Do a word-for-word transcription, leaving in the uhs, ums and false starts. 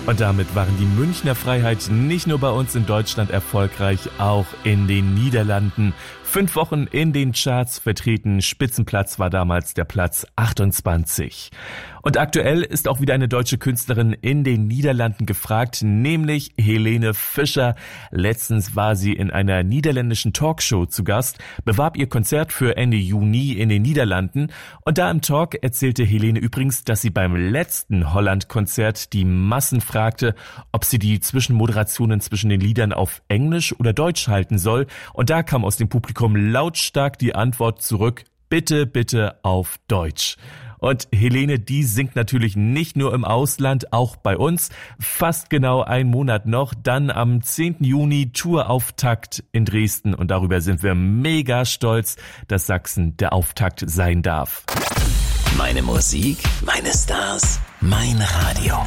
Und damit waren die Münchner Freiheit nicht nur bei uns in Deutschland erfolgreich, auch in den Niederlanden. Fünf Wochen in den Charts vertreten, Spitzenplatz war damals der Platz achtundzwanzig. Und aktuell ist auch wieder eine deutsche Künstlerin in den Niederlanden gefragt, nämlich Helene Fischer. Letztens war sie in einer niederländischen Talkshow zu Gast, bewarb ihr Konzert für Ende Juni in den Niederlanden. Und da im Talk erzählte Helene übrigens, dass sie beim letzten Holland-Konzert die Massen fragte, ob sie die Zwischenmoderationen zwischen den Liedern auf Englisch oder Deutsch halten soll. Und da kam aus dem Publikum lautstark die Antwort zurück, bitte, bitte auf Deutsch. Und Helene, die singt natürlich nicht nur im Ausland, auch bei uns. Fast genau ein Monat noch, dann am zehnten Juni Tourauftakt in Dresden. Und darüber sind wir mega stolz, dass Sachsen der Auftakt sein darf. Meine Musik, meine Stars, mein Radio.